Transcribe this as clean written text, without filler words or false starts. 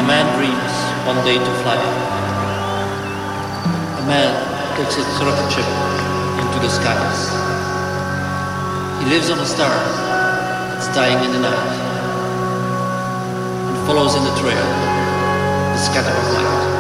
man dreams one day to fly. A man takes his rocket ship into the skies. He lives on a star that's dying in the night and follows in the trail the scatter of light.